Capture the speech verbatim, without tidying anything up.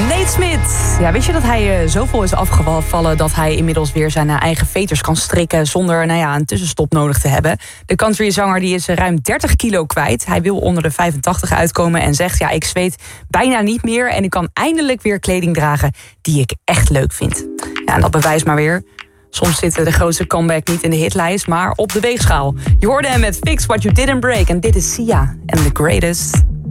Nate Smith. Ja, wist je dat hij uh, zoveel is afgevallen dat hij inmiddels weer zijn uh, eigen veters kan strikken zonder nou ja, een tussenstop nodig te hebben? De countryzanger die is uh, ruim dertig kilo kwijt. Hij wil onder de vijfentachtig uitkomen en zegt: ja, ik zweet bijna niet meer en ik kan eindelijk weer kleding dragen die ik echt leuk vind. Ja, en dat bewijst maar weer. Soms zit de grootste comeback niet in de hitlijst, maar op de weegschaal. Je hoorde hem met Fix What You Didn't Break en dit is Sia and The Greatest.